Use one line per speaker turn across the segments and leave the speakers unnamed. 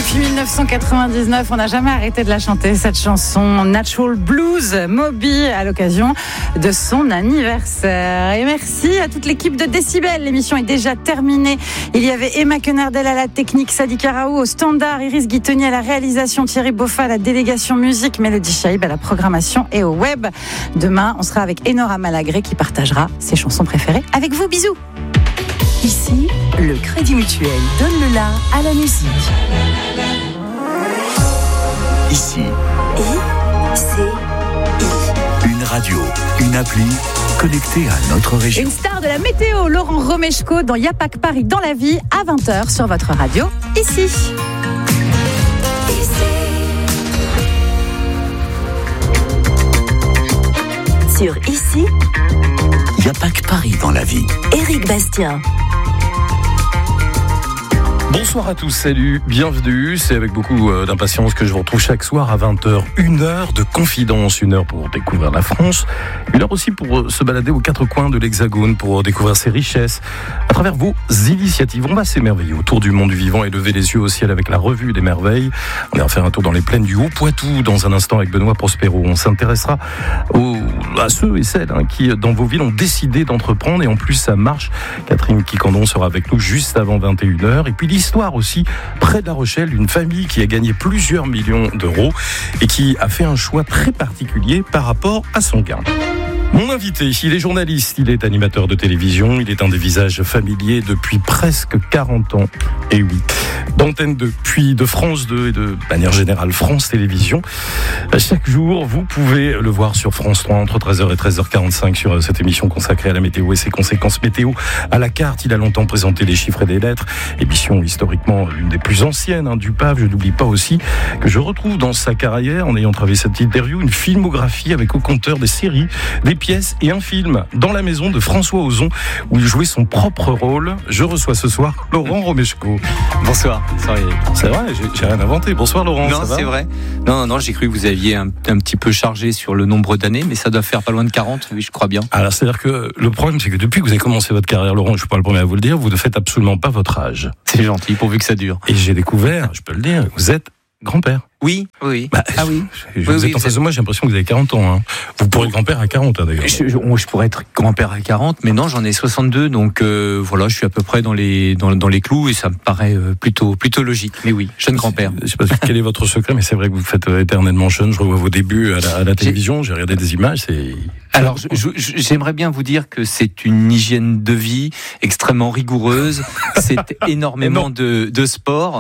Depuis 1999, on n'a jamais arrêté de la chanter, cette chanson Natural Blues, Moby, à l'occasion de son anniversaire. Et merci à toute l'équipe de Décibel. L'émission est déjà terminée. Il y avait Emma Quenardel à la technique, Sadi Karaou au standard, Iris Guitoni à la réalisation, Thierry Boffa à la délégation musique, Mélodie Chaïb à la programmation et au web. Demain, on sera avec Enora Malagré qui partagera ses chansons préférées avec vous. Bisous.
Ici, le Crédit Mutuel donne le la à la musique.
Ici,
I-C-I.
une radio, une appli connectée à notre région.
Une star de la météo, Laurent Romeshko dans Yapak Paris dans la vie à 20h sur votre radio. Ici.
Sur Ici,
Yapak Paris dans la vie.
Éric Bastien.
Bonsoir à tous, salut, bienvenue. C'est avec beaucoup d'impatience que je vous retrouve chaque soir à 20h. Une heure de confidence, une heure pour découvrir la France, une heure aussi pour se balader aux quatre coins de l'Hexagone, pour découvrir ses richesses à travers vos initiatives. On va s'émerveiller autour du monde du vivant et lever les yeux au ciel avec la revue des merveilles. On ira faire un tour dans les plaines du Haut-Poitou dans un instant avec Benoît Prospero. On s'intéressera à ceux et celles qui, dans vos villes, ont décidé d'entreprendre et en plus ça marche. Catherine Quicandon sera avec nous juste avant 21h. Et puis l'histoire aussi, près de La Rochelle, d'une famille qui a gagné plusieurs millions d'euros et qui a fait un choix très particulier par rapport à son gain. Mon invité, il est journaliste, il est animateur de télévision, il est un des visages familiers depuis presque 40 ans. Et oui, d'Antenne 2, puis de France 2 et de manière générale France Télévisions. Chaque jour, vous pouvez le voir sur France 3 entre 13h et 13h45 sur cette émission consacrée à la météo et ses conséquences météo. À la carte, il a longtemps présenté des chiffres et des lettres. Émission historiquement l'une des plus anciennes du PAF. Je n'oublie pas aussi que je retrouve dans sa carrière, en ayant travaillé cette interview, une filmographie avec au compteur des séries, des pièces et un film dans la maison de François Ozon où il jouait son propre rôle. Je reçois ce soir Laurent Romeshko.
Bonsoir.
C'est vrai, j'ai rien inventé. Bonsoir Laurent.
Non, c'est vrai. Non, j'ai cru que vous aviez un petit peu chargé sur le nombre d'années, mais ça doit faire pas loin de 40, oui, je crois bien.
Alors, c'est-à-dire que le problème, c'est que depuis que vous avez commencé votre carrière, Laurent, je suis pas le premier à vous le dire, vous ne faites absolument pas votre âge.
C'est gentil, pourvu que ça dure.
Et j'ai découvert, je peux le dire, vous êtes grand-père.
Oui.
Vous êtes en face de moi, j'ai l'impression que vous avez 40 ans. Hein. Vous pourrez être grand-père à 40, d'ailleurs.
Je pourrais être grand-père à 40, mais non, j'en ai 62, donc voilà, je suis à peu près dans les clous et ça me paraît plutôt logique. Mais oui, jeune grand-père.
Je sais pas quel est votre secret, mais c'est vrai que vous faites éternellement jeune. Je revois vos débuts à la télévision, j'ai regardé des images,
Alors, j'aimerais bien vous dire que c'est une hygiène de vie extrêmement rigoureuse. C'est énormément de sport.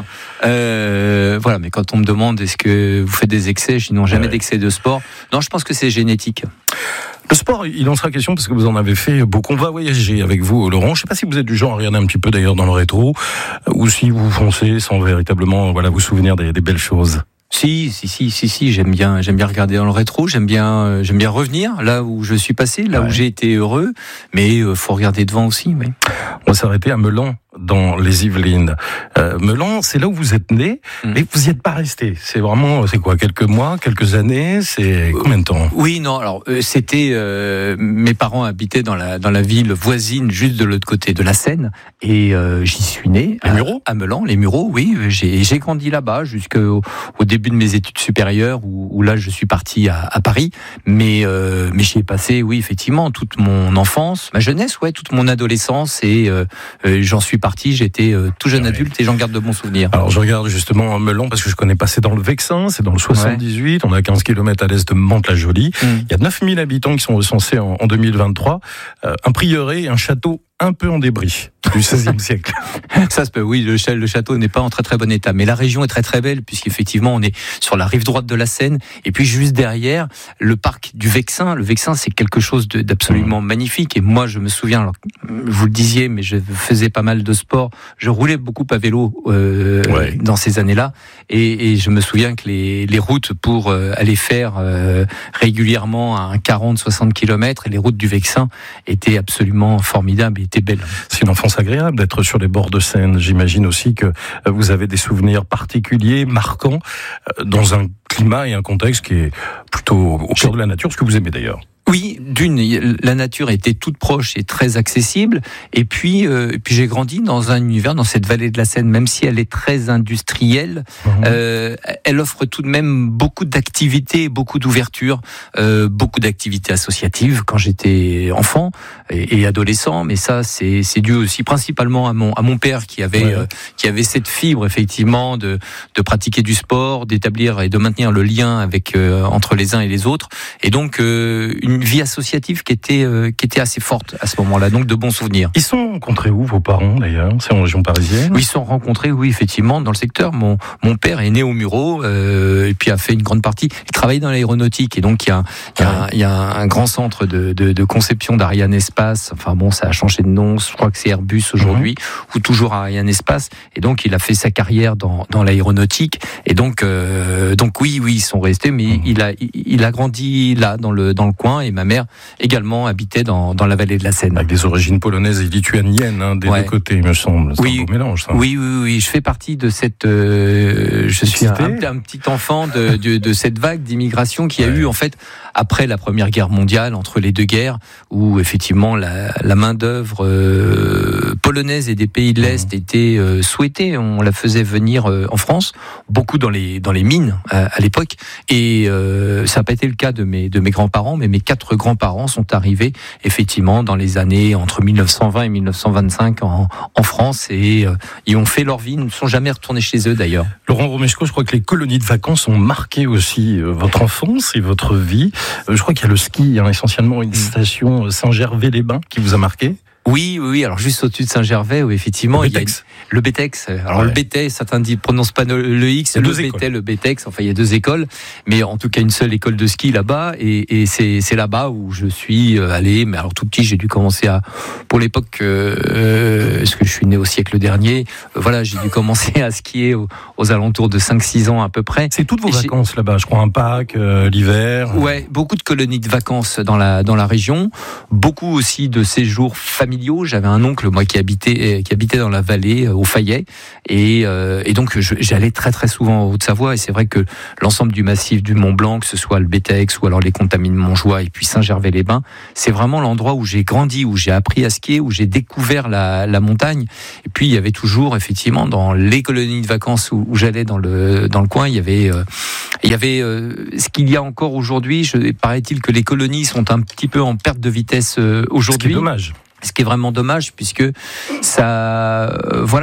Voilà, mais quand on me demande est-ce que vous faites des excès, je dis non, jamais d'excès de sport. Non, je pense que c'est génétique.
Le sport, il en sera question parce que vous en avez fait beaucoup. On va voyager avec vous, Laurent. Je ne sais pas si vous êtes du genre à regarder un petit peu d'ailleurs dans le rétro ou si vous foncez sans véritablement vous souvenir des belles choses.
Si, j'aime bien regarder dans le rétro, j'aime bien revenir là où je suis passé, là où j'ai été heureux, mais faut regarder devant aussi, oui.
On va s'arrêter à Meulan, dans les Yvelines. Meulan, c'est là où vous êtes né, mais vous n'y êtes pas resté. C'est quoi, quelques mois, quelques années, c'est combien de temps?
Oui, non, alors c'était mes parents habitaient dans la ville voisine, juste de l'autre côté de la Seine, et j'y suis né.
Les Mureaux?
À Meulan, les Mureaux, oui. J'ai grandi là-bas jusqu'au début de mes études supérieures, où là je suis parti à Paris, mais j'y ai passé, oui, effectivement, toute mon enfance, ma jeunesse, toute mon adolescence, et j'en suis parti, j'étais tout jeune adulte et j'en garde de bons souvenirs.
Alors je regarde justement Meulan parce que je connais pas, c'est dans le Vexin, c'est dans le 78, on est à 15 km à l'est de Mantes-la-Jolie. Il y a 9000 habitants qui sont recensés en 2023, un prieuré et un château un peu en débris du XVIe siècle.
Ça se peut, oui, le château n'est pas en très très bon état, mais la région est très très belle puisqu'effectivement on est sur la rive droite de la Seine et puis juste derrière le parc du Vexin. Le Vexin, c'est quelque chose d'absolument magnifique et moi je me souviens, alors, vous le disiez, mais je faisais pas mal de sport, je roulais beaucoup à vélo dans ces années-là et je me souviens que les routes pour aller faire régulièrement un 40-60 km et les routes du Vexin étaient absolument formidables. Était belle.
C'est une enfance agréable d'être sur les bords de Seine. J'imagine aussi que vous avez des souvenirs particuliers, marquants, dans un climat et un contexte qui est plutôt au cœur de la nature, ce que vous aimez d'ailleurs.
Oui, la nature était toute proche et très accessible. Et puis j'ai grandi dans un univers, dans cette vallée de la Seine, même si elle est très industrielle, elle offre tout de même beaucoup d'activités, beaucoup d'ouverture, beaucoup d'activités associatives quand j'étais enfant et adolescent. Mais ça, c'est dû aussi principalement à mon père qui avait cette fibre effectivement de pratiquer du sport, d'établir et de maintenir le lien avec entre les uns et les autres. Et donc une vie associative qui était assez forte à ce moment-là, donc de bons souvenirs.
Ils sont rencontrés où, vos parents d'ailleurs? C'est en région parisienne?
Oui, ils sont rencontrés, oui, effectivement, dans le secteur. Mon père est né au Mureau, et puis a fait une grande partie. Il travaillait dans l'aéronautique, et donc il y a un grand centre de conception d'Ariane Espace. Enfin bon, ça a changé de nom. Je crois que c'est Airbus aujourd'hui, ou toujours Ariane Espace. Et donc il a fait sa carrière dans l'aéronautique. Et donc oui, ils sont restés, mais il a grandi là, dans le coin, et ma mère également habitait dans la vallée de la Seine.
Avec des origines polonaises et lituaniennes, des deux côtés, il me semble. C'est un beau mélange, ça.
Oui, je fais partie de cette... je suis un petit enfant de cette vague d'immigration qui a eu, en fait, après la Première Guerre mondiale, entre les deux guerres, où effectivement la main-d'œuvre polonaise et des pays de l'Est était souhaitée. On la faisait venir en France, beaucoup dans les mines à l'époque, et ça n'a pas été le cas de mes grands-parents, mais mes 4 grands-parents sont arrivés effectivement dans les années entre 1920 et 1925 en France, et ils ont fait leur vie, ils ne sont jamais retournés chez eux d'ailleurs.
Laurent Romeshko, je crois que les colonies de vacances ont marqué aussi votre enfance et votre vie. Je crois qu'il y a le ski, essentiellement une station Saint-Gervais-les-Bains qui vous a marqué.
Oui. Alors juste au-dessus de Saint-Gervais, où effectivement il y a le BTEX. Alors le BTEX, certains ne prononcent pas le X, le BTEX. Enfin, il y a 2 écoles, mais en tout cas une seule école de ski là-bas, et c'est là-bas où je suis allé. Mais alors tout petit, j'ai dû commencer pour l'époque, parce que je suis né au siècle dernier. J'ai dû commencer à skier aux alentours de 5-6 ans à peu près.
C'est toutes vos vacances là-bas, je crois, un Pâques, l'hiver.
Ouais, beaucoup de colonies de vacances dans la région, beaucoup aussi de séjours familiaux. J'avais un oncle, moi, qui habitait dans la vallée, au Fayet, et donc j'allais très très souvent en Haute-Savoie, et c'est vrai que l'ensemble du massif du Mont Blanc, que ce soit le BTEX ou alors les Contamines Montjoie et puis Saint-Gervais-les-Bains, c'est vraiment l'endroit où j'ai grandi, où j'ai appris à skier, où j'ai découvert la montagne. Et puis il y avait toujours effectivement dans les colonies de vacances où j'allais dans le coin, il y avait ce qu'il y a encore aujourd'hui. Paraît-il que les colonies sont un petit peu en perte de vitesse aujourd'hui.
Ce qui est dommage.
Ce qui est vraiment dommage, puisque ça,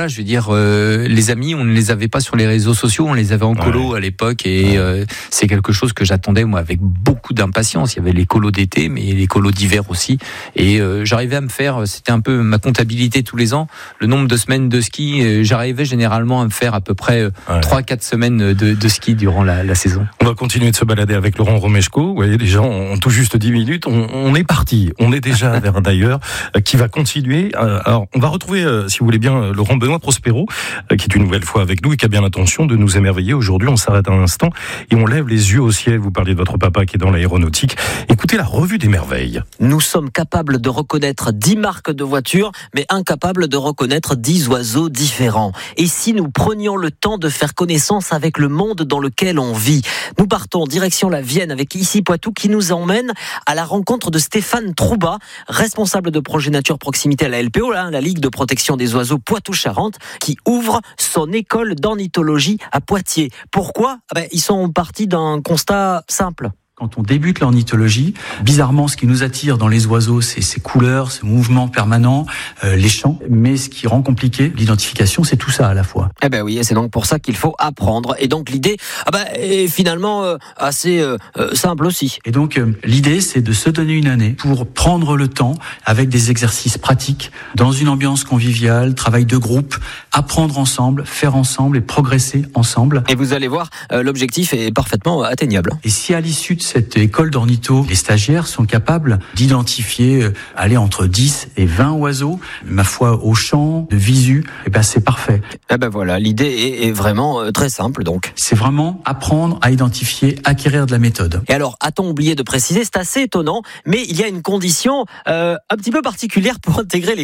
les amis, on ne les avait pas sur les réseaux sociaux, on les avait en colo à l'époque, et c'est quelque chose que j'attendais moi avec beaucoup d'impatience. Il y avait les colos d'été, mais les colos d'hiver aussi, et j'arrivais à me faire, c'était un peu ma comptabilité tous les ans, le nombre de semaines de ski. J'arrivais généralement à me faire à peu près 3-4 semaines de ski durant la saison.
On va continuer de se balader avec Laurent Romeshko. Vous voyez, les gens ont tout juste 10 minutes. On est parti. On est déjà vers d'ailleurs qui va continuer. Alors, on va retrouver, si vous voulez bien, Laurent Benoît Prospero, qui est une nouvelle fois avec nous et qui a bien l'intention de nous émerveiller. Aujourd'hui, on s'arrête un instant et on lève les yeux au ciel. Vous parliez de votre papa qui est dans l'aéronautique. Écoutez la revue des merveilles.
Nous sommes capables de reconnaître 10 marques de voitures, mais incapables de reconnaître 10 oiseaux différents. Et si nous prenions le temps de faire connaissance avec le monde dans lequel on vit? Nous partons direction la Vienne avec Ici Poitou, qui nous emmène à la rencontre de Stéphane Trouba, responsable de projet nature proximité à la LPO, la Ligue de protection des oiseaux Poitou-Charentes, qui ouvre son école d'ornithologie à Poitiers. Pourquoi? Ils sont partis d'un constat simple.
Quand on débute l'ornithologie, bizarrement, ce qui nous attire dans les oiseaux, c'est ces couleurs, ce mouvement permanent, les chants. Mais ce qui rend compliqué l'identification, c'est tout ça à la fois.
Oui, c'est donc pour ça qu'il faut apprendre. Et donc l'idée, est finalement assez simple aussi.
Et donc l'idée, c'est de se donner une année pour prendre le temps, avec des exercices pratiques, dans une ambiance conviviale, travail de groupe, apprendre ensemble, faire ensemble et progresser ensemble.
Et vous allez voir, l'objectif est parfaitement atteignable.
Et si à l'issue de cette école d'ornitho, les stagiaires sont capables d'identifier entre 10 et 20 oiseaux, ma foi au chant, de visu, c'est parfait.
Voilà, l'idée est vraiment très simple donc.
C'est vraiment apprendre à identifier, acquérir de la méthode.
Et alors, a-t-on oublié de préciser, c'est assez étonnant, mais il y a une condition un petit peu particulière pour intégrer l'école.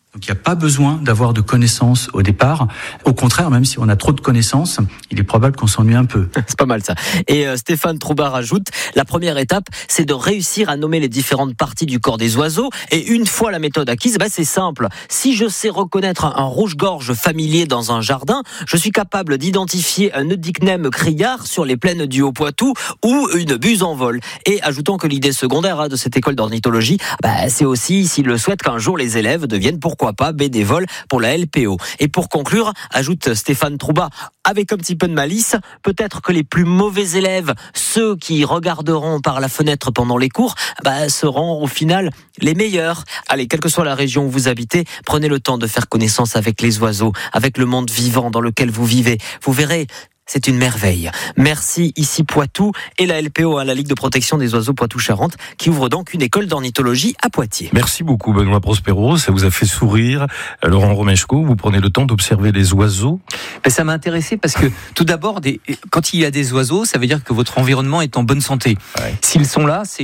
Donc il n'y a pas besoin d'avoir de connaissances au départ. Au contraire, même si on a trop de connaissances, il est probable qu'on s'ennuie un peu.
C'est pas mal ça. Et Stéphane Trouba rajoute, la première étape, c'est de réussir à nommer les différentes parties du corps des oiseaux. Et une fois la méthode acquise, c'est simple. Si je sais reconnaître un rouge-gorge familier dans un jardin, je suis capable d'identifier un Eudicnem criard sur les plaines du Haut-Poitou ou une buse en vol. Et ajoutons que l'idée secondaire de cette école d'ornithologie, c'est aussi, s'il le souhaite, qu'un jour les élèves deviennent, pourquoi pas, bénévoles pour la LPO. Et pour conclure, ajoute Stéphane Trouba, avec un petit peu de malice, peut-être que les plus mauvais élèves, ceux qui regarderont par la fenêtre pendant les cours, seront au final les meilleurs. Allez, quelle que soit la région où vous habitez, prenez le temps de faire connaissance avec les oiseaux, avec le monde vivant dans lequel vous vivez. Vous verrez, c'est une merveille. Merci ici Poitou et la LPO, la Ligue de protection des oiseaux Poitou-Charentes, qui ouvre donc une école d'ornithologie à Poitiers.
Merci beaucoup Benoît Prospero, ça vous a fait sourire. Laurent Romeshko, vous prenez le temps d'observer les oiseaux?
Ça m'a intéressé parce que tout d'abord, quand il y a des oiseaux, ça veut dire que votre environnement est en bonne santé. Ouais. S'ils sont là, c'est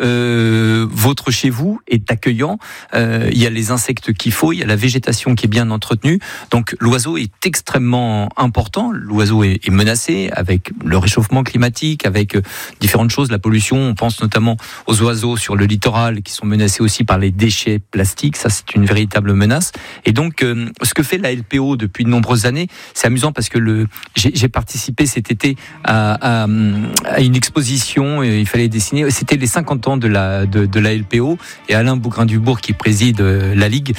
que votre chez vous est accueillant. Il y a les insectes qu'il faut, il y a la végétation qui est bien entretenue. Donc l'oiseau est extrêmement important. L'oiseau est menacé avec le réchauffement climatique, avec différentes choses, la pollution. On pense notamment aux oiseaux sur le littoral qui sont menacés aussi par les déchets plastiques. Ça, c'est une véritable menace. Et donc, ce que fait la LPO depuis de nombreuses années, c'est amusant parce que j'ai participé cet été à une exposition. Il fallait dessiner. C'était les 50 ans de la LPO. Et Alain Bougrain-Dubourg, qui préside la Ligue,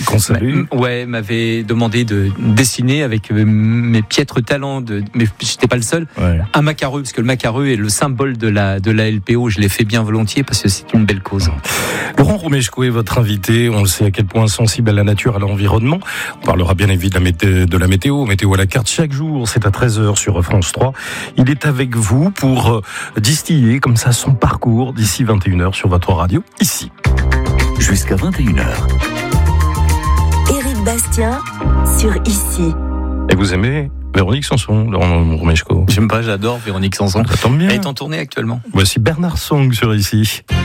m'avait demandé de dessiner avec mes piètres talents. Mais j'étais pas le seul. Ouais. Un macareux, parce que le macareux est le symbole de la LPO. Je l'ai fait bien volontiers parce que c'est une belle cause.
Laurent Romeshko est votre invité. On le sait à quel point sensible à la nature, à l'environnement. On parlera bien évidemment de la météo à la carte chaque jour. C'est à 13h sur France 3. Il est avec vous pour distiller comme ça son parcours d'ici 21h sur votre radio, ici.
Jusqu'à 21h.
Éric Bastien sur Ici.
Et vous aimez Véronique Sanson, Laurent Romeshko?
J'aime pas, j'adore Véronique Sanson.
Ça tombe bien.
Elle est en tournée actuellement.
Voici Bernard Song sur Ici.